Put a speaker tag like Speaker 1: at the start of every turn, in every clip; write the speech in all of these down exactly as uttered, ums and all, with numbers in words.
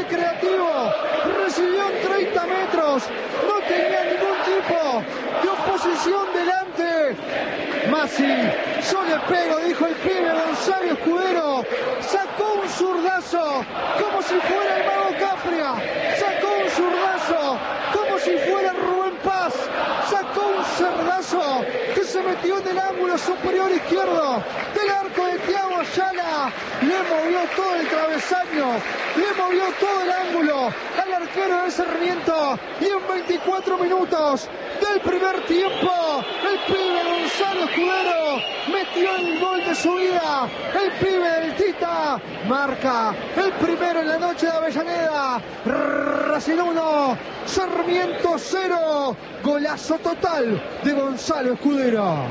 Speaker 1: creativo, recibió en treinta metros, no tenía ningún tipo de oposición delante. Masi, yo le pego, dijo el pibe Gonzalo Escudero, sacó un zurdazo como si fuera el mago Capria, sacó un zurdazo como si fuera Rubén Paz, sacó un cerdazo que se metió en el ángulo superior izquierdo del arco de Thiago Ayala, le movió todo el travesaño, le movió todo el ángulo al arquero de Sarmiento, y en veinticuatro minutos del primer tiempo el pibe Gonzalo Escudero metió el gol de su vida. El pibe del Tita marca el primero en la noche de Avellaneda. Racing uno, Sarmiento cero. Golazo total de Gonzalo Escudero.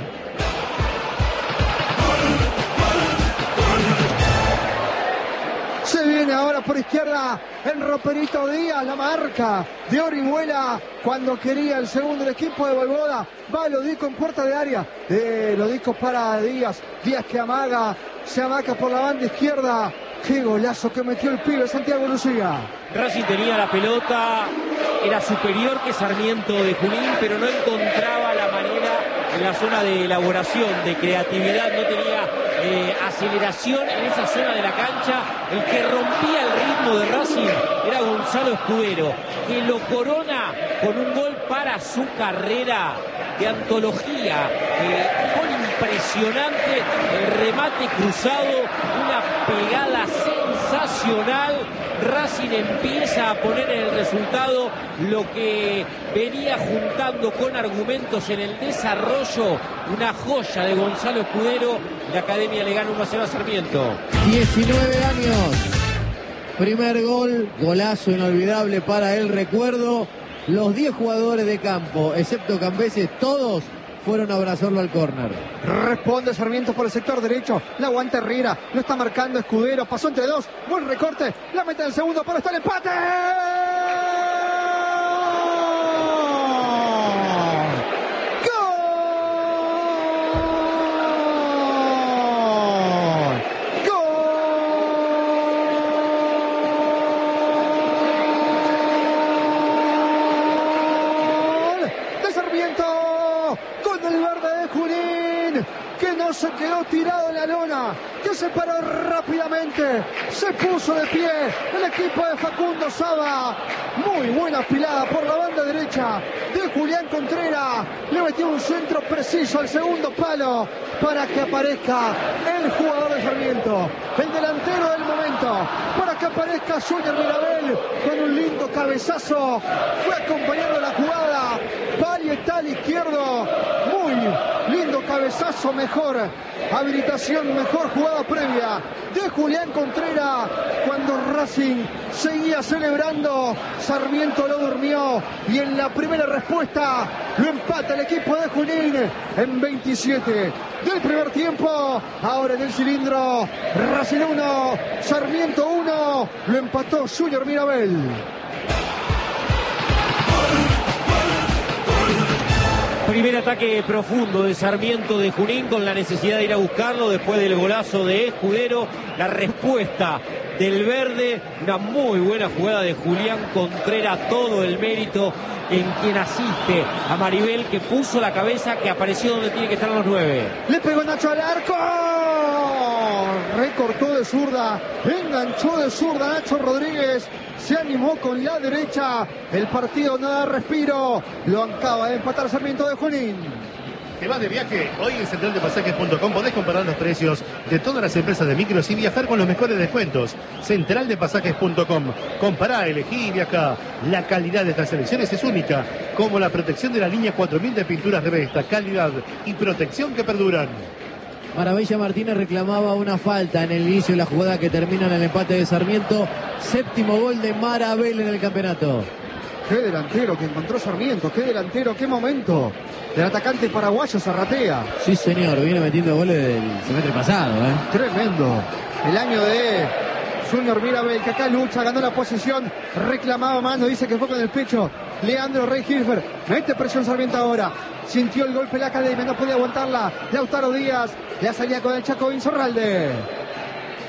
Speaker 1: Se viene ahora por izquierda en Roperito Díaz, la marca de Orihuela cuando quería el segundo del equipo de Voivoda. Va Lodico en puerta de área. Eh, Lodico para Díaz. Díaz que amaga, se amaca por la banda izquierda. Qué golazo que metió el pibe Santiago Lucía.
Speaker 2: Racing tenía la pelota, era superior que Sarmiento de Junín, pero no encontraba la manera en la zona de elaboración, de creatividad, no tenía eh, aceleración en esa zona de la cancha. El que rompía el ritmo de Racing era Gonzalo Escudero, que lo corona con un gol para su carrera de antología. Eh, gol impresionante, el remate cruzado, una pegada sensacional. Racing empieza a poner en el resultado lo que venía juntando con argumentos en el desarrollo. Una joya de Gonzalo Escudero. La Academia le gana uno a cero a Sarmiento.
Speaker 3: diecinueve años. Primer gol, golazo inolvidable para el recuerdo. Los diez jugadores de campo, excepto Cambeses, todos fueron a abrazarlo al córner.
Speaker 1: Responde Sarmiento por el sector derecho. La aguanta Herrera. Lo está marcando Escudero. Pasó entre dos. Buen recorte. La mete en el segundo. Pero está el empate. Se quedó tirado en la lona, que se paró rápidamente, se puso de pie el equipo de Facundo Saba. Muy buena pilada por la banda derecha de Julián Contreras, le metió un centro preciso al segundo palo para que aparezca el jugador de Sarmiento, el delantero del momento, para que aparezca Junior Mirabel con un lindo cabezazo. Fue acompañando la jugada parietal izquierdo, muy lindo cabezazo, mejor habilitación, mejor jugada previa de Julián Contreras. Cuando Racing seguía celebrando, Sarmiento lo durmió y en la primera respuesta lo empata el equipo de Junín en veintisiete del primer tiempo. Ahora en el cilindro, Racing uno, Sarmiento uno, lo empató Junior Mirabel.
Speaker 2: Primer ataque profundo de Sarmiento de Junín, con la necesidad de ir a buscarlo después del golazo de Escudero. La respuesta del verde, una muy buena jugada de Julián Contreras, todo el mérito en quien asiste a Maribel, que puso la cabeza, que apareció donde tiene que estar los nueve.
Speaker 1: Le pegó Nacho al arco, recortó de zurda, enganchó de zurda Nacho Rodríguez, se animó con la derecha, el partido no da respiro, lo acaba de empatar Sarmiento de Junín.
Speaker 4: Te vas de viaje, hoy en central de pasajes punto com podés comparar los precios de todas las empresas de micros y viajar con los mejores descuentos. central de pasajes punto com. Compará, elegí y viajá. La calidad de estas selecciones es única, como la protección de la línea cuatro mil de pinturas de Vesta, calidad y protección que perduran.
Speaker 3: Maravilla Martínez reclamaba una falta en el inicio de la jugada que termina en el empate de Sarmiento. Séptimo gol de Marabel en el campeonato.
Speaker 1: Qué delantero que encontró Sarmiento, qué delantero, qué momento del atacante paraguayo Zarratea.
Speaker 3: Sí, señor, viene metiendo goles del semestre pasado, ¿eh?
Speaker 1: Tremendo. El año de Junior Mirabel, que acá lucha, ganó la posición, reclamaba mano, dice que fue con el pecho. Leandro Rey Hilfer, mete presión Sarmiento ahora. Sintió el golpe la academia, no podía aguantarla. Lautaro Díaz, la salía con el Chaco Insorralde.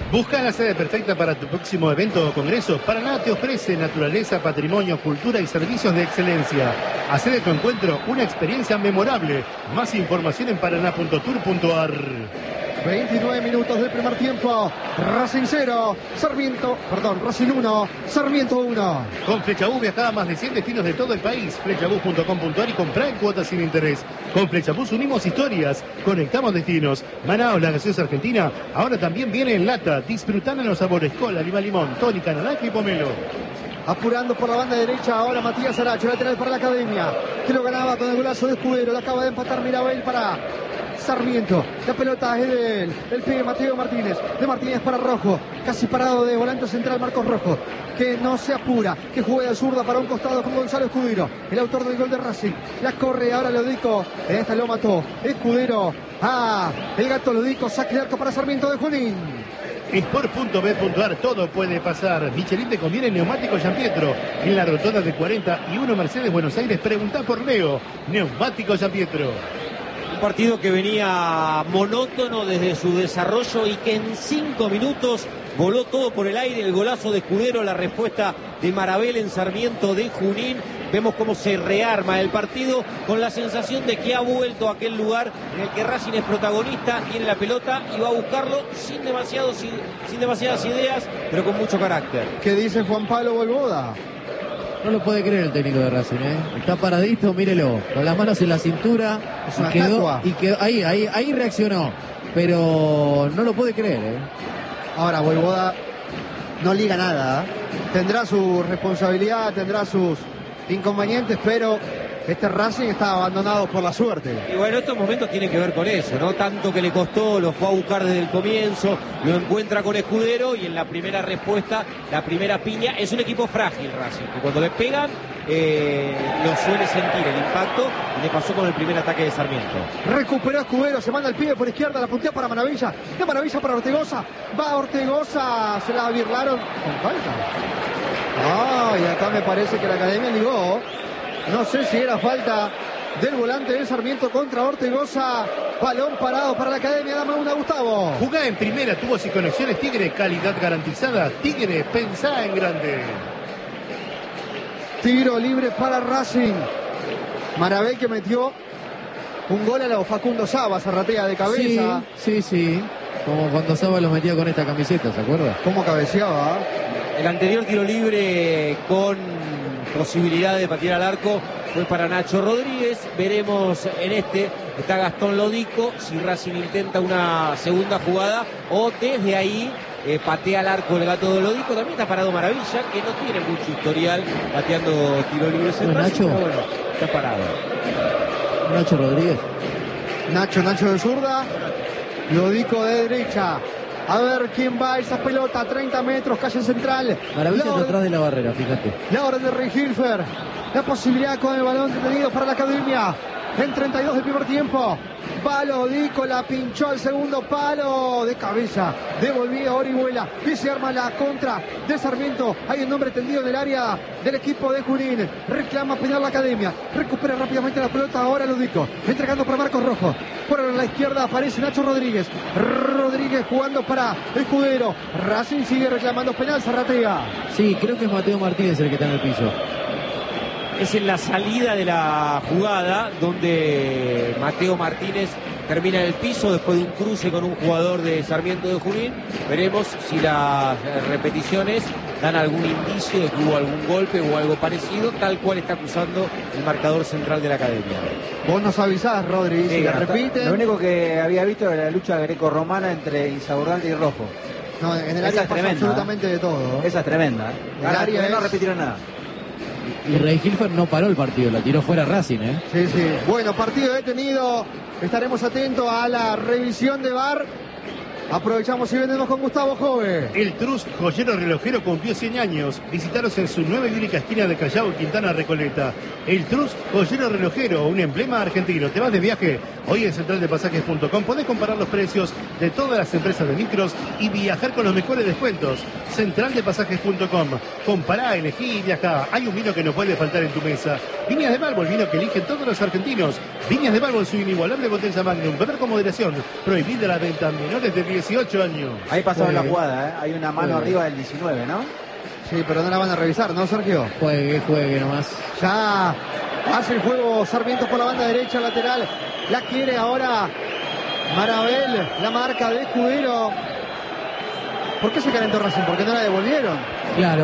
Speaker 4: Busca la sede perfecta para tu próximo evento o congreso. Paraná te ofrece naturaleza, patrimonio, cultura y servicios de excelencia. Hacé de tu encuentro una experiencia memorable. Más información en paraná punto tour punto ar.
Speaker 1: veintinueve minutos del primer tiempo. Racing cero, Sarmiento, perdón, Racing uno, Sarmiento uno.
Speaker 4: Con Flechabús viajá a más de cien destinos de todo el país. Flechabús punto com punto ar y comprá en cuotas sin interés. Con Flechabús unimos historias, conectamos destinos. Manaos, la gaseosa argentina, ahora también viene en lata. Disfrutando los sabores cola, lima, limón, tónica, naranja y pomelo.
Speaker 1: Apurando por la banda derecha ahora Matías Aracho, lateral para la Academia, que lo ganaba con el golazo de Escudero. La acaba de empatar Mirabel para Sarmiento. La pelota es de él, el pibe Mateo Martínez. De Martínez para Rojo, casi parado de volante central Marcos Rojo, que no se apura, que juega de zurda para un costado con Gonzalo Escudero, el autor del gol de Racing. La corre ahora Lodico, en esta lo mató Escudero. Ah, el gato Lodico, saque de arco para Sarmiento de Junín.
Speaker 4: Sport punto b punto ar, todo puede pasar. Michelin te conviene Neumático Giampietro. En la rotonda de cuarenta y uno Mercedes Buenos Aires, preguntá por Leo. Neumático Giampietro.
Speaker 2: Un partido que venía monótono desde su desarrollo y que en cinco minutos voló todo por el aire. El golazo de Escudero, la respuesta de Marabel en Sarmiento de Junín. Vemos cómo se rearma el partido con la sensación de que ha vuelto a aquel lugar en el que Racing es protagonista, tiene la pelota y va a buscarlo sin, demasiado, sin, sin demasiadas ideas, pero con mucho carácter.
Speaker 1: ¿Qué dice Juan Pablo Volvoda?
Speaker 3: No lo puede creer el técnico de Racing, ¿eh? Está paradito, mírelo, con las manos en la cintura.
Speaker 1: Es una
Speaker 3: y quedó,
Speaker 1: estatua.
Speaker 3: y quedó, ahí, ahí, ahí reaccionó, pero no lo puede creer, ¿eh?
Speaker 1: Ahora Volvoda no liga nada, ¿eh? Tendrá su responsabilidad, tendrá sus inconvenientes, pero este Racing está abandonado por la suerte.
Speaker 2: Y bueno, estos momentos tienen que ver con eso, ¿no? Tanto que le costó, lo fue a buscar desde el comienzo, lo encuentra con Escudero y en la primera respuesta, la primera piña. Es un equipo frágil Racing, que cuando le pegan eh, lo suele sentir el impacto, y le pasó con el primer ataque de Sarmiento.
Speaker 1: Recuperó Escudero, se manda el pibe por izquierda, la puntea para Maravilla, de Maravilla para Ortegoza, va Ortegoza, se la birlaron con falta. Ah, y acá me parece que la Academia ligó. No sé si era falta del volante del Sarmiento contra Ortegoza. Balón parado para la Academia, dame una, Gustavo.
Speaker 4: Jugá en primera, tubos y conexiones Tigre, calidad garantizada. Tigre, pensá en grande.
Speaker 1: Tiro libre para Racing. Marabel que metió un gol a la Facundo Saba, zarratea de cabeza.
Speaker 3: Sí, sí, sí. Como cuando Saba lo metía con esta camiseta, ¿se acuerda?
Speaker 1: ¿Cómo cabeceaba?
Speaker 2: El anterior tiro libre con posibilidad de patear al arco fue para Nacho Rodríguez. Veremos en este, está Gastón Lodico, si Racing intenta una segunda jugada o desde ahí eh, patea al arco el gato de Lodico. También está parado Maravilla, que no tiene mucho historial pateando tiro libres en
Speaker 3: Bueno,
Speaker 2: Racing,
Speaker 3: Nacho.
Speaker 2: pero bueno, está parado.
Speaker 3: Nacho Rodríguez.
Speaker 1: Nacho, Nacho de zurda, Lodico de derecha. A ver quién va a esa pelota, treinta metros, calle central.
Speaker 3: Maravilla
Speaker 1: La
Speaker 3: está
Speaker 1: or-
Speaker 3: atrás de la barrera, fíjate.
Speaker 1: La orden de Rey Hilfer. La posibilidad con el balón detenido para la Academia. En treinta y dos del primer tiempo. Va Lodico, la pinchó al segundo palo. De cabeza. Devolvía Orihuela. Y se arma la contra de Sarmiento. Hay un hombre tendido en el área del equipo de Junín. Reclama penal la Academia. Recupera rápidamente la pelota ahora Lodico. Entregando para Marcos Rojo. Por la izquierda aparece Nacho Rodríguez. Rodríguez jugando para Escudero. Racing sigue reclamando penal. Zarratea.
Speaker 3: Sí, creo que es Mateo Martínez el que está en el piso.
Speaker 2: Es en la salida de la jugada donde Mateo Martínez termina en el piso después de un cruce con un jugador de Sarmiento de Junín. Veremos si las repeticiones dan algún indicio de que hubo algún golpe o algo parecido, tal cual está acusando el marcador central de la Academia.
Speaker 1: Vos nos avisás, Rodri, si
Speaker 5: Sí,
Speaker 1: la
Speaker 5: hasta-
Speaker 1: repiten.
Speaker 5: Lo único que había visto era la lucha greco-romana entre Insaurralde y Rojo.
Speaker 1: No, en el
Speaker 5: Esa
Speaker 1: área
Speaker 5: es
Speaker 1: pasa
Speaker 5: tremenda,
Speaker 1: absolutamente de todo.
Speaker 5: Esa es tremenda. ¿eh?
Speaker 1: El
Speaker 5: Ahora,
Speaker 1: área
Speaker 5: no
Speaker 1: es-
Speaker 5: repitieron nada.
Speaker 3: Y Rey Hilfer no paró el partido, la tiró fuera Racing, ¿eh?
Speaker 1: Sí, sí. Bueno, partido detenido. Estaremos atentos a la revisión de V A R. Aprovechamos y vendemos con Gustavo Jove.
Speaker 4: El Trust Joyero Relojero cumplió cien años. Visitaros en su nueva y única esquina de Callao, Quintana, Recoleta. El Trust Joyero Relojero, un emblema argentino. ¿Te vas de viaje? Hoy en central de pasajes punto com podés comparar los precios de todas las empresas de micros y viajar con los mejores descuentos. central de pasajes punto com. Compará, elegí y viajá. Hay un vino que no puede faltar en tu mesa. Viñas de Mármol, vino que eligen todos los argentinos. Viñas de Mármol, su inigualable botella Magnum. Beber con moderación. Prohibida la venta a menores de dieciocho años.
Speaker 5: Ahí pasaron
Speaker 3: Juegue.
Speaker 5: la jugada, ¿eh? Hay una mano
Speaker 3: Juegue.
Speaker 5: arriba del diecinueve, ¿no?
Speaker 1: Sí, pero no la van a revisar, ¿no, Sergio?
Speaker 3: Juegue, juegue nomás.
Speaker 1: Ya hace el juego Sarmiento por la banda derecha lateral. La quiere ahora Marabel, la marca de Escudero. ¿Por qué se calentó Racing? Porque no la devolvieron.
Speaker 3: Claro.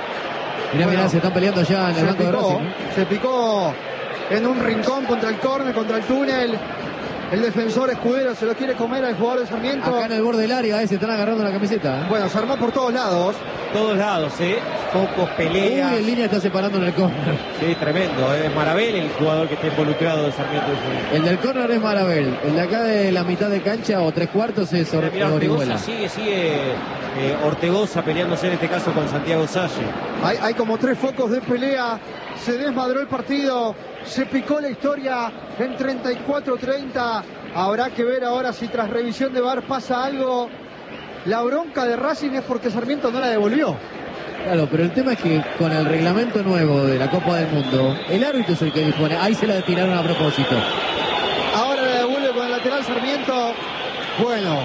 Speaker 3: Mirá,
Speaker 1: Bueno,
Speaker 3: mirá, se están peleando ya en el
Speaker 1: Se
Speaker 3: banco de
Speaker 1: picó,
Speaker 3: Racing.
Speaker 1: se picó en un rincón contra el córner, contra el túnel. El defensor Escudero se lo quiere comer al jugador de Sarmiento.
Speaker 3: Acá en el borde del área, eh, se están agarrando la camiseta. ¿eh?
Speaker 1: Bueno, se armó por todos lados.
Speaker 2: Todos lados, ¿eh? Focos, peleas.
Speaker 3: Uy, en línea está separando en el córner.
Speaker 2: Sí, tremendo. Es Marabel el jugador que está involucrado de Sarmiento de Junín.
Speaker 3: El del córner es Marabel. El de acá de la mitad de cancha o tres cuartos es Or-
Speaker 2: Mira,
Speaker 3: Orihuela.
Speaker 2: Ortegoza sigue, sigue eh, Ortegoza peleándose en este caso con Santiago Salle.
Speaker 1: Hay, hay como tres focos de pelea. Se desmadró el partido. Se picó la historia en treinta y cuatro treinta. Habrá que ver ahora si tras revisión de V A R pasa algo. La bronca de Racing es porque Sarmiento no la devolvió.
Speaker 3: Claro, pero el tema es que con el reglamento nuevo de la Copa del Mundo, el árbitro es el que dispone. Ahí se la tiraron a propósito.
Speaker 1: Ahora la devuelve con el lateral Sarmiento. Bueno,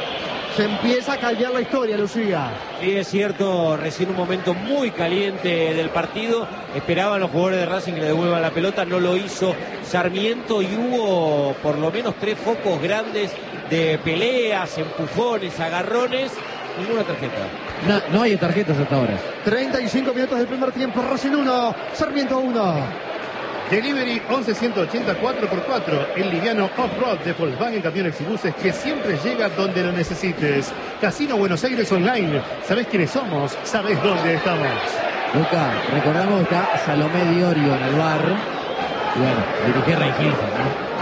Speaker 1: se empieza a caldear la historia, Lucía.
Speaker 2: Sí, es cierto, recién un momento muy caliente del partido. Esperaban los jugadores de Racing que le devuelvan la pelota, no lo hizo Sarmiento y hubo por lo menos tres focos grandes de peleas, empujones, agarrones, ninguna tarjeta.
Speaker 3: No, no hay tarjetas hasta ahora.
Speaker 1: treinta y cinco minutos del primer tiempo. Racing uno, Sarmiento uno.
Speaker 4: Delivery once ciento ochenta cuatro por cuatro, el liviano off-road de Volkswagen Camiones y Buses que siempre llega donde lo necesites. Casino Buenos Aires Online, ¿sabés quiénes somos? ¿Sabés dónde estamos?
Speaker 3: Luca, recordamos que está Salomé Diorio en el bar. Y bueno, dirigí Ray Hilfer, ¿no?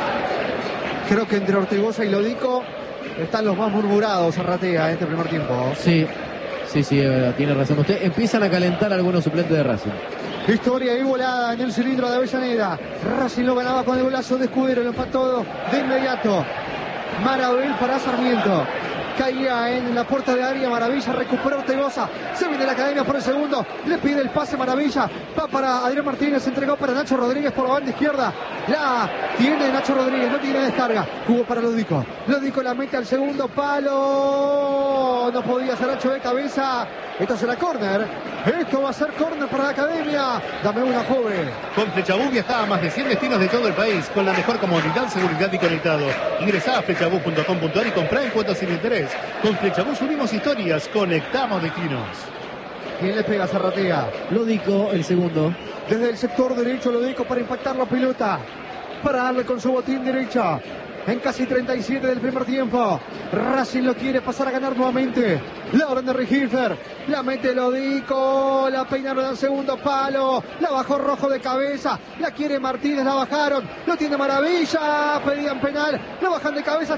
Speaker 1: Creo que entre Ortegoza y Lodico están los más murmurados, Arratea, en este primer tiempo.
Speaker 3: Sí, sí, sí, es verdad, tiene razón usted. Empiezan a calentar algunos suplentes de Racing.
Speaker 1: Historia y volada en el cilindro de Avellaneda. Racing lo ganaba con el golazo de Escudero, lo empató de inmediato. Marabel para Sarmiento. Caía en la puerta de área, Maravilla, recupera Ortegoza, se viene la academia por el segundo, le pide el pase Maravilla, va para Adrián Martínez, entregó para Nacho Rodríguez por la banda izquierda, la tiene Nacho Rodríguez, no tiene descarga, jugó para Lodico, Lodico la mete al segundo palo, no podía ser Nacho de cabeza, esto será córner, esto va a ser córner para la academia, dame una joven.
Speaker 4: Con Flechabús viaja a más de cien destinos de todo el país con la mejor comodidad, seguridad y conectado. Ingresá a flechabús punto com punto a r y comprá en cuotas sin interés. Con Flechabús unimos historias, conectamos destinos.
Speaker 1: ¿Quién le pega a Zarratea?
Speaker 3: Lodico, el segundo.
Speaker 1: Desde el sector derecho lo dijo para impactar la pelota. Para darle con su botín derecha. En casi treinta y siete del primer tiempo. Racing lo quiere pasar a ganar nuevamente. La orden de Rigilfer. La mete Lodico. La peinaron al segundo palo. La bajó Rojo de cabeza. La quiere Martínez. La bajaron. Lo tiene Maravilla. Pedían penal. La bajan de cabeza.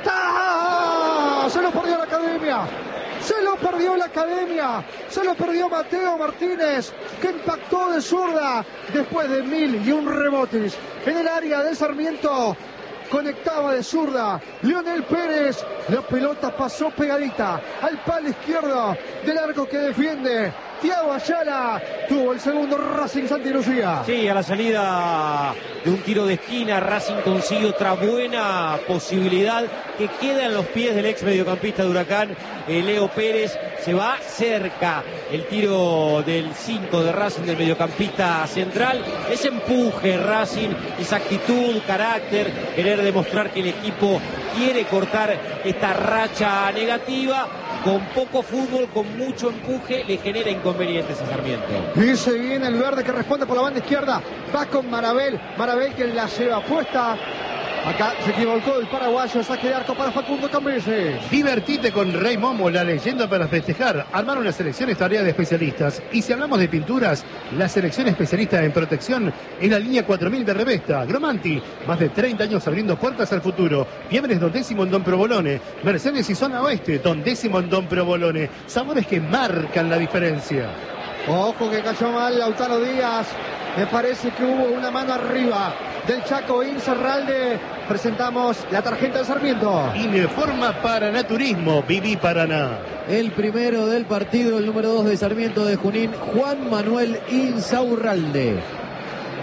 Speaker 1: ¡Está! Se lo perdió la academia. Se lo perdió la academia. Se lo perdió Mateo Martínez, que impactó de zurda después de mil y un rebotes en el área del Sarmiento. Conectaba de zurda Leonel Pérez. La pelota pasó pegadita al palo izquierdo del arco que defiende Thiago Ayala. Tuvo el segundo Racing Santi Lucía.
Speaker 2: Sí, a la salida de un tiro de esquina, Racing consigue otra buena posibilidad que queda en los pies del ex mediocampista de Huracán, eh, Leo Pérez. Se va cerca el tiro del cinco de Racing, del mediocampista central. Ese empuje Racing, esa actitud, carácter, querer demostrar que el equipo quiere cortar esta racha negativa. Con poco fútbol, con mucho empuje, le genera inconvenientes a Sarmiento.
Speaker 1: Y se viene el verde que responde por la banda izquierda. Va con Marabel. Marabel que la lleva puesta. Acá se equivocó el paraguayo. Saque de arco para Facundo Cambeses.
Speaker 4: Divertite con Rey Momo, la leyenda para festejar. Armar una selección es tarea de especialistas. Y si hablamos de pinturas, la selección especialista en protección es la línea cuatro mil de Revesta. Gromanti, más de treinta años abriendo puertas al futuro. Fiebres Don Décimo en Don Provolone. Mercedes y Zona Oeste, Don Décimo en Don Provolone. Sabores que marcan la diferencia.
Speaker 1: Ojo que cayó mal Lautaro Díaz. Me parece que hubo una mano arriba del Chaco Incerralde. Presentamos la tarjeta de Sarmiento.
Speaker 4: Informa Paranaturismo, Viví Paraná.
Speaker 3: El primero del partido, el número dos de Sarmiento de Junín, Juan Manuel Insaurralde.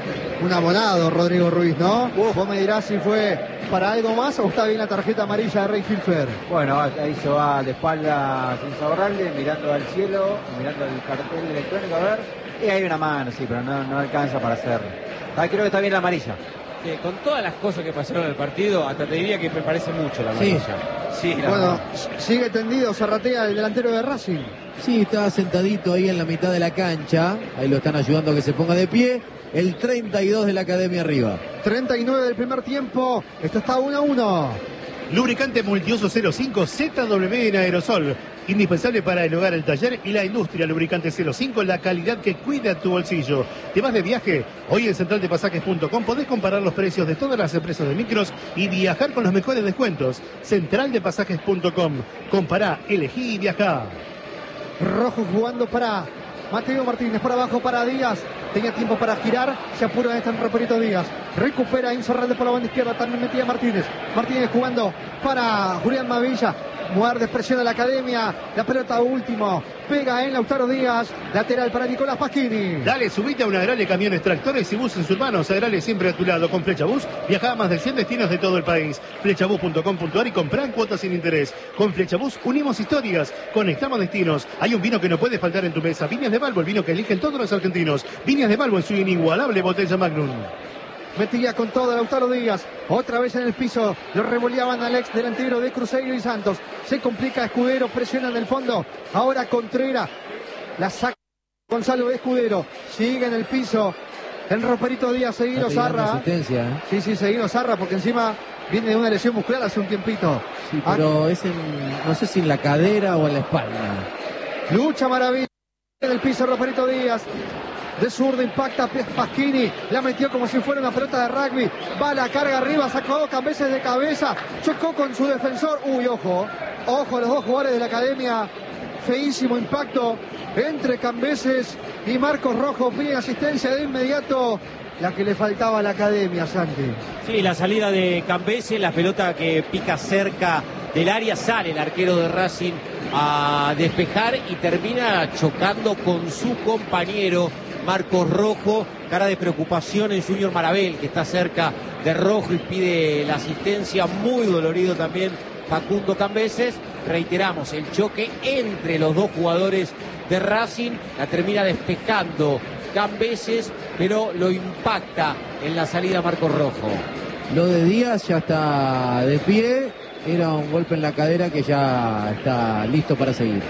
Speaker 1: Un abonado, Rodrigo Ruiz, ¿no? Uf. Vos me dirás si fue para algo más o está bien la tarjeta amarilla de Rey Hilfer.
Speaker 5: Bueno, ahí se va de espalda sin Insaurralde, mirando al cielo, mirando el cartel electrónico, a ver. Y hay una mano, sí, pero no, no alcanza para hacerlo. Ah, creo que está bien la amarilla.
Speaker 2: Sí, con todas las cosas que pasaron en el partido, hasta te diría que me parece mucho la amarilla.
Speaker 3: Sí,
Speaker 2: sí la
Speaker 1: bueno,
Speaker 2: verdad.
Speaker 1: sigue tendido, Zarratea, el delantero de Racing.
Speaker 3: Sí, está sentadito ahí en la mitad de la cancha. Ahí lo están ayudando a que se ponga de pie. El treinta y dos de la Academia arriba.
Speaker 1: treinta y nueve del primer tiempo. Esto está uno a uno.
Speaker 4: Lubricante multiuso cero cinco Z W en aerosol. Indispensable para el hogar, el taller y la industria. Lubricante cero cinco, la calidad que cuida tu bolsillo. ¿Te vas de viaje? Hoy en central de pasajes punto com podés comparar los precios de todas las empresas de micros y viajar con los mejores descuentos. central de pasajes punto com. Compará, elegí y viajá.
Speaker 1: Rojo jugando para Mateo Martínez, por abajo para Díaz. Tenía tiempo para girar, se apura en este Roperito Díaz. Recupera Insaurralde por la banda izquierda, también metía Martínez. Martínez jugando para Julián Mavilla. Muerde, presiona la Academia. La pelota último. Pega en Lautaro Díaz. Lateral para Nicolás Pasquini.
Speaker 4: Dale, subite a una Agrale Camiones, Tractores y Buses Urbanos. Agrale siempre a tu lado. Con Flecha Bus viaja a más de cien destinos de todo el país. flechabus punto com punto ar y comprá en cuotas sin interés. Con Flecha Bus unimos historias, conectamos destinos. Hay un vino que no puede faltar en tu mesa. Viñas de Balbo, el vino que eligen todos los argentinos. Viñas de Balbo en su inigualable botella Magnum.
Speaker 1: Metía con todo Lautaro Díaz. Otra vez en el piso. Lo revoleaban al ex delantero de Cruzeiro y Santos. Se complica Escudero. Presiona en el fondo. Ahora Contreras. La saca Gonzalo Escudero. Sigue en el piso. El Roperito Díaz. Seguido Zarra.
Speaker 3: ¿eh?
Speaker 1: Sí, sí, seguido Zarra. Porque encima viene de una lesión muscular hace un tiempito.
Speaker 3: Sí, pero ah, es en, no sé si en la cadera o en la espalda.
Speaker 1: Lucha maravilla. En el piso Roperito Díaz. De zurdo impacta Pasquini, la metió como si fuera una pelota de rugby, va la carga arriba, sacó dos veces de cabeza, chocó con su defensor, uy, ojo, ojo los dos jugadores de la Academia, feísimo impacto entre Cambeses y Marcos Rojo, pide asistencia de inmediato, la que le faltaba a la Academia, Santi.
Speaker 2: Sí, la salida de Cambeses, la pelota que pica cerca del área, sale el arquero de Racing a despejar y termina chocando con su compañero Marcos Rojo, cara de preocupación en Junior Marabel, que está cerca de Rojo y pide la asistencia, muy dolorido también Facundo Cambeses. Reiteramos, el choque entre los dos jugadores de Racing, la termina despejando Cambeses, pero lo impacta en la salida Marcos Rojo.
Speaker 3: Lo de Díaz ya está de pie, era un golpe en la cadera que ya está listo para seguir.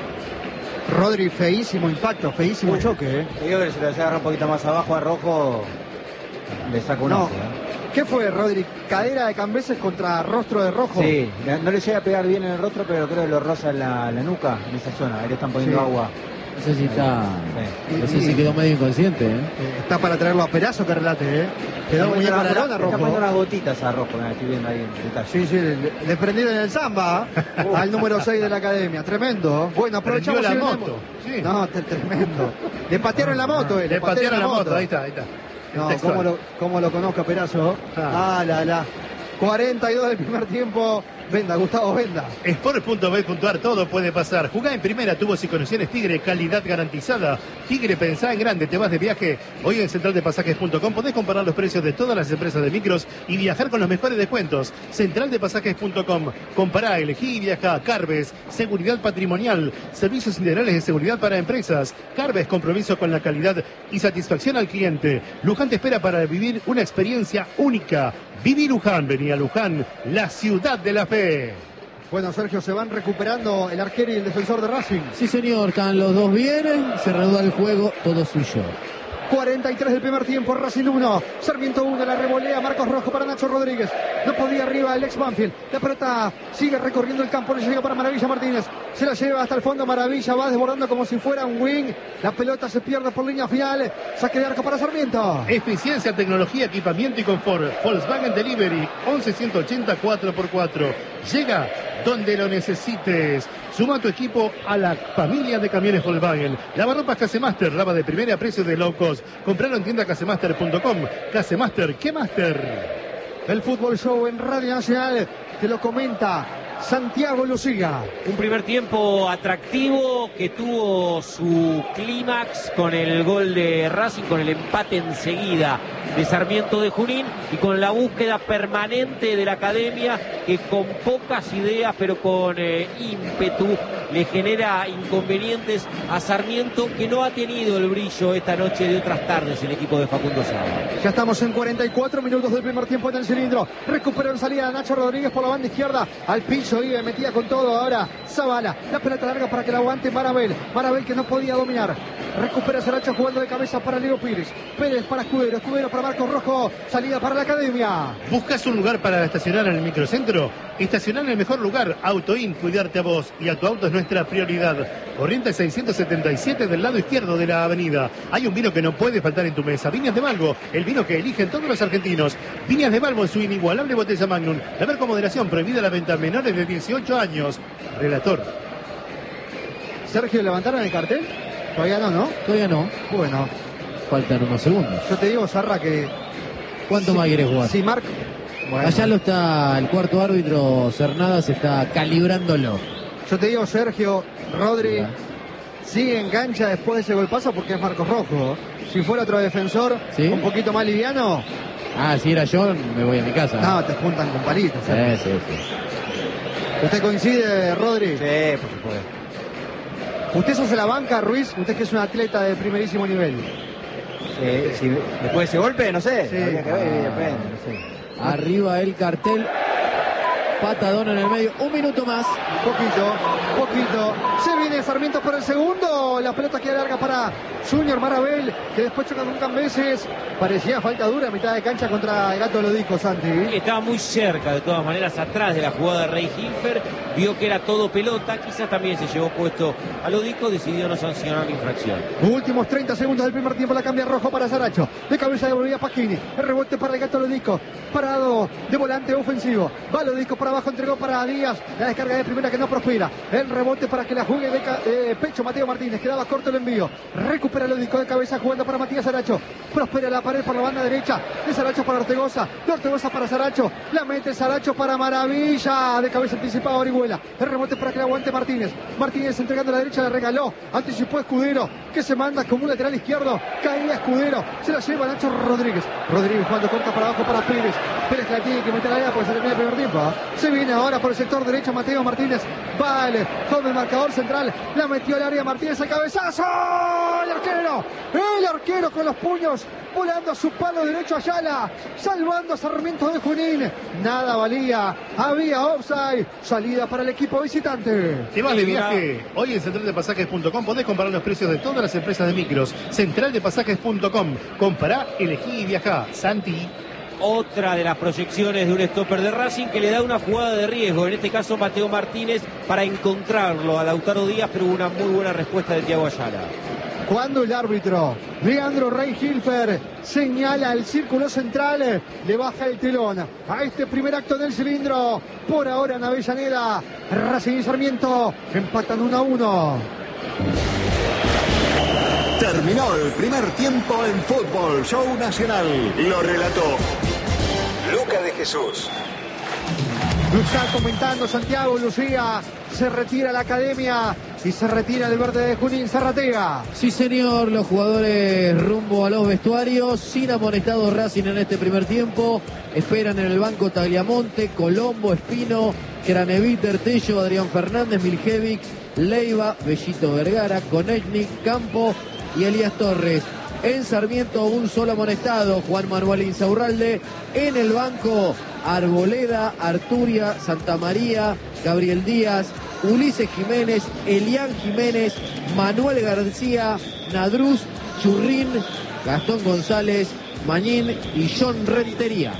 Speaker 1: Rodri, feísimo impacto, feísimo choque. ¿eh?
Speaker 5: Yo creo que se le agarra un poquito más abajo a Rojo, le saca un
Speaker 1: no.
Speaker 5: ojo. ¿eh?
Speaker 1: ¿Qué fue, Rodri? ¿Cadera de Cambeses contra rostro de Rojo?
Speaker 5: Sí, no le llega a pegar bien en el rostro, pero creo que lo roza en la, la nuca, en esa zona. Ahí le están poniendo sí. agua.
Speaker 3: No sé si está. Sí. No sé si quedó medio inconsciente. ¿eh?
Speaker 1: Está para traerlo a Perazo, que relate, ¿eh? Quedó muy para la lona, Rojo.
Speaker 5: Está poniendo unas gotitas a Rojo, me estoy viendo ahí en detalle.
Speaker 1: Sí, sí, le, le prendieron el samba uh. al número seis de la Academia. Tremendo. Bueno, aprovechamos
Speaker 4: la moto.
Speaker 1: Sí. No, tremendo. Le patearon la moto, eh.
Speaker 4: Le, le patearon la moto. moto, ahí está, ahí está.
Speaker 1: No, ¿cómo lo, cómo lo conozco a Perazo? Ah, ah la, la. cuarenta y dos del primer tiempo. Venda, Gustavo, venda.
Speaker 4: Sport punto bet punto ar, todo puede pasar. Jugá en primera, tubos y conexiones Tigre, calidad garantizada. Tigre, pensá en grande, te vas de viaje. Hoy en central de pasajes punto com podés comparar los precios de todas las empresas de micros y viajar con los mejores descuentos. central de pasajes punto com. Compará, elegí y viaja. Carves, seguridad patrimonial, servicios integrales de seguridad para empresas. Carves, compromiso con la calidad y satisfacción al cliente. Luján te espera para vivir una experiencia única. Viví Luján, vení a Luján, la ciudad de la fe.
Speaker 1: Bueno, Sergio, se van recuperando el arquero y el defensor de Racing.
Speaker 3: Sí, señor, están los dos bien, se reanuda el juego, todo suyo.
Speaker 1: cuarenta y tres del primer tiempo, Racing uno, Sarmiento uno, la revolea Marcos Rojo para Nacho Rodríguez. No podía arriba el ex Banfield. La pelota sigue recorriendo el campo, le llega para Maravilla Martínez. Se la lleva hasta el fondo, Maravilla va desbordando como si fuera un wing. La pelota se pierde por línea final. Saque de arco para Sarmiento.
Speaker 4: Eficiencia, tecnología, equipamiento y confort. Volkswagen Delivery, once ciento ochenta cuatro por cuatro. Llega donde lo necesites. Suma tu equipo a la familia de camiones Volkswagen. Lavarropas Casemaster, lava de primera a precio de low cost. Compralo en tienda casemaster punto com. Casemaster, ¿qué Master?
Speaker 1: El Fútbol Show en Radio Nacional te lo comenta Santiago Lucía.
Speaker 2: Un primer tiempo atractivo que tuvo su clímax con el gol de Racing, con el empate enseguida de Sarmiento de Junín y con la búsqueda permanente de la academia que con pocas ideas pero con eh, ímpetu le genera inconvenientes a Sarmiento, que no ha tenido el brillo esta noche de otras tardes el equipo de Facundo Saba.
Speaker 1: Ya estamos en cuarenta y cuatro minutos del primer tiempo en el cilindro. Recuperó en salida Nacho Rodríguez por la banda izquierda. Al piso iba, metía con todo ahora Zavala. La pelota larga para que la aguante Marabel. Marabel que no podía dominar. Recupera Saracho jugando de cabeza para Leo Pérez. Pérez para Escudero. Escudero para Marcos Rojo. Salida para la academia.
Speaker 4: ¿Buscas un lugar para estacionar en el microcentro? Estacionar en el mejor lugar. Autoin, cuidarte a vos y a tu auto es nuestra prioridad. Corrientes seiscientos setenta y siete del lado izquierdo de la avenida. Hay un vino que no puede faltar en tu mesa. Viñas de Malvo, el vino que eligen todos los argentinos. Viñas de Malvo en su inigualable botella Magnum. Beber con moderación, prohibida la venta a menores de dieciocho años. Relator.
Speaker 1: Sergio, ¿levantaron el cartel? Todavía no, ¿no?
Speaker 3: Todavía no.
Speaker 1: Bueno,
Speaker 3: Faltan unos segundos.
Speaker 1: yo te digo, Zarra, que...
Speaker 3: ¿Cuánto
Speaker 1: si,
Speaker 3: más quieres jugar?
Speaker 1: Si Marc... Bueno,
Speaker 3: Allá lo está el cuarto árbitro, Cernadas, está calibrándolo.
Speaker 1: yo te digo, Sergio, Rodri sigue en cancha después de ese golpazo porque es Marcos Rojo. Si fuera otro defensor,
Speaker 3: ¿Sí?
Speaker 1: un poquito más liviano,
Speaker 3: Ah, si era yo, me voy a mi casa.
Speaker 1: no, te juntan con palitos.
Speaker 3: Sí,
Speaker 1: ¿eh?
Speaker 3: sí, sí.
Speaker 1: ¿Usted coincide, Rodri?
Speaker 5: Sí, por supuesto.
Speaker 1: ¿Usted se hace la banca, Ruiz? Usted que es un atleta de primerísimo nivel.
Speaker 5: Sí, sí, después de ese golpe, no sé.
Speaker 1: Sí.
Speaker 5: Habría que ver, depende, no sé.
Speaker 3: Arriba el cartel. Patadón en el medio. Un minuto más.
Speaker 1: Poquito, poquito. Se viene Sarmiento por el segundo. La pelota queda larga para Junior Marabel, que después choca con Cambeses. Parecía falta dura a mitad de cancha contra el Gato Lodico, Santi.
Speaker 2: Estaba muy cerca, de todas maneras, atrás de la jugada de Rey Hilfer. Vio que era todo pelota, quizás también se llevó puesto a Lodico, decidió no sancionar la infracción.
Speaker 1: Últimos treinta segundos del primer tiempo, la cambia Rojo para Saracho. De cabeza devolvía Pasquini. El rebote para el Gato Lodico. Parado de volante ofensivo. Va Lodico para abajo, entregó para Díaz. La descarga de primera que no prospera. El rebote para que la juegue de eh, pecho Mateo Martínez. Quedaba corto el envío. Recupera Lodico de cabeza jugando para Matías Saracho. Prospera la pared por la banda derecha. De Saracho para Ortegoza. De Ortegoza para Saracho. La mete Saracho para Maravilla. De cabeza anticipada Orihuela. El rebote para que la aguante Martínez. Martínez entregando a la derecha, le regaló. Anticipó Escudero, que se manda como un lateral izquierdo. Caía Escudero. Se la lleva Nacho Rodríguez. Rodríguez jugando corta para abajo para Pérez. Pérez la tiene que meter a la área porque se termina el primer tiempo. ¿eh? Se viene ahora por el sector derecho Mateo Martínez. Vale, sobre el marcador central. La metió al área Martínez, el cabezazo. El arquero. El arquero con los puños. Volando a su palo derecho Ayala. Salvando a Sarmiento de Junín. Nada valía. Había offside. Salida para el equipo visitante.
Speaker 4: Te vas de viaje. Hoy en central de pasajes punto com podés comparar los precios de todas las empresas de micros. central de pasajes punto com. Compará, elegí y viajá. Santi.
Speaker 2: Otra de las proyecciones de un stopper de Racing que le da una jugada de riesgo, en este caso Mateo Martínez, para encontrarlo a Lautaro Díaz, pero hubo una muy buena respuesta de Thiago Ayala.
Speaker 1: Cuando el árbitro Leandro Rey Hilfer señala el círculo central, le baja el telón a este primer acto del cilindro. Por ahora en Avellaneda, Racing y Sarmiento empatan uno a uno.
Speaker 6: Terminó el primer tiempo en Fútbol Show Nacional. Lo relató Luca de Jesús.
Speaker 1: Lo está comentando Santiago Lucía. Se retira la academia y se retira el verde de Junín Zarratea.
Speaker 3: Sí, señor, los jugadores rumbo a los vestuarios, sin amonestado Racing en este primer tiempo. Esperan en el banco Tagliamonte, Colombo, Espino, Craneviter, Tello, Adrián Fernández, Miljevic, Leiva, Bellito Vergara, Konechnik, Campo y Elías Torres. En Sarmiento un solo amonestado, Juan Manuel Insaurralde. En el banco Arboleda, Arturia, Santa María, Gabriel Díaz, Ulises Jiménez, Elián Jiménez, Manuel García, Nadruz, Churrín, Gastón González, Mañín y John Rentería.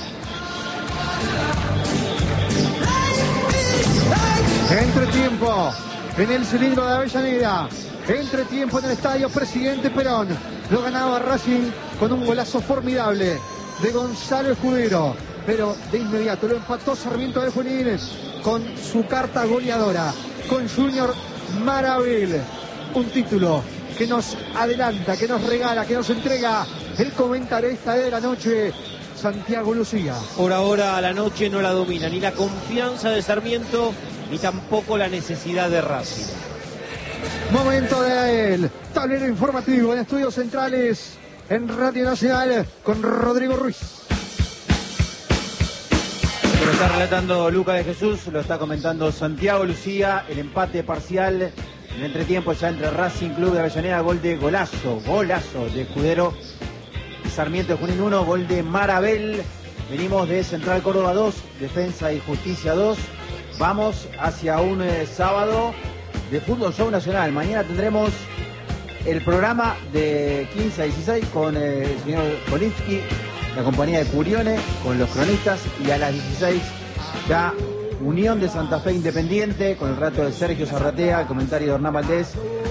Speaker 1: Entretiempo en el cilindro de Avellaneda. Entretiempo en el estadio Presidente Perón. Lo ganaba Racing con un golazo formidable de Gonzalo Escudero. Pero de inmediato lo empató Sarmiento de Junín con su carta goleadora, con Junior Marabel. Un título que nos adelanta, que nos regala, que nos entrega el comentarista de la noche, Santiago Lucía.
Speaker 2: Por ahora la noche no la domina ni la confianza de Sarmiento ni tampoco la necesidad de Racing.
Speaker 1: Momento del tablero informativo en Estudios Centrales en Radio Nacional con Rodrigo Ruiz.
Speaker 5: Lo está relatando Luca de Jesús, lo está comentando Santiago Lucía, el empate parcial en entretiempo ya entre Racing Club de Avellaneda, gol de golazo, golazo de Escudero, Sarmiento de Junín uno, gol de Marabel. Venimos de Central Córdoba dos, Defensa y Justicia dos, vamos hacia un eh, sábado de Fútbol Show Nacional. Mañana tendremos el programa de quince a dieciséis con eh, el señor Kolinsky, la compañía de Curione, con los cronistas, y a las dieciséis ya Unión de Santa Fe Independiente, con el rato de Sergio Zarratea, el comentario de Hernán Valdés,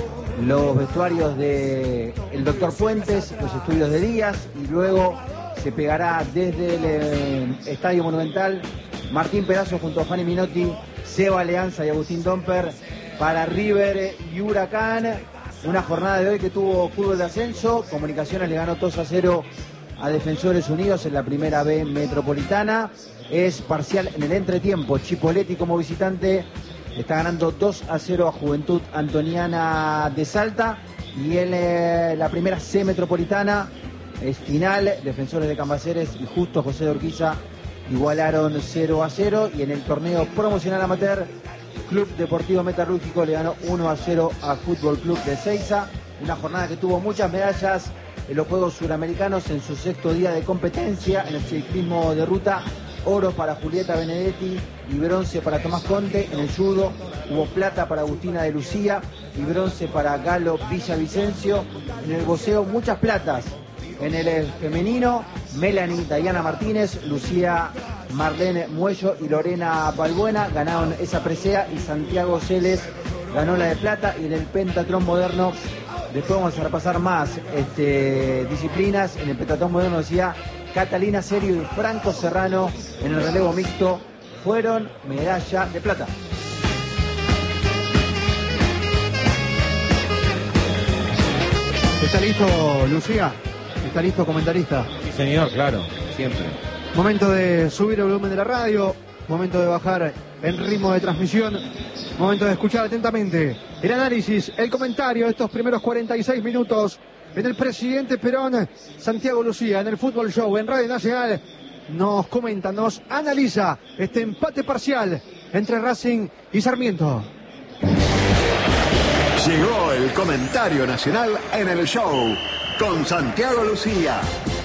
Speaker 5: los vestuarios de el doctor Fuentes, los estudios de Díaz, y luego se pegará desde el eh, Estadio Monumental Martín Pedazo junto a Fanny Minotti, Seba Alianza y Agustín Domper para River y Huracán. Una jornada de hoy que tuvo fútbol de ascenso. Comunicaciones le ganó dos a cero a Defensores Unidos en la primera B Metropolitana. Es parcial en el entretiempo. Chipolletti como visitante está ganando dos a cero a Juventud Antoniana de Salta. Y en eh, la primera C Metropolitana es final. Defensores de Cambaceres y Justo José de Urquiza igualaron cero a cero. Y en el torneo promocional amateur, Club Deportivo Metalúrgico le ganó uno a cero a Fútbol Club de Seiza. Una jornada que tuvo muchas medallas en los Juegos Suramericanos en su sexto día de competencia. En el ciclismo de ruta, oro para Julieta Benedetti y bronce para Tomás Conte. En el judo hubo plata para Agustina de Lucía y bronce para Galo Villavicencio. En el boxeo muchas platas. En el femenino, Melanie Dayana Martínez, Lucía Marlene Muello y Lorena Balbuena ganaron esa presea, y Santiago Celes ganó la de plata. Y en el pentatlón moderno, después vamos a repasar más este, disciplinas. En el pentatlón moderno decía Catalina Serio y Franco Serrano en el relevo mixto fueron medalla de plata.
Speaker 1: ¿Está listo, Lucía? ¿Está listo, comentarista?
Speaker 2: Sí, señor, claro, siempre.
Speaker 1: Momento de subir el volumen de la radio, momento de bajar el ritmo de transmisión, momento de escuchar atentamente el análisis, el comentario de estos primeros cuarenta y seis minutos en el Presidente Perón. Santiago Lucía en el Fútbol Show en Radio Nacional nos comenta, nos analiza este empate parcial entre Racing y Sarmiento.
Speaker 6: Llegó el comentario nacional en el show con Santiago Lucía.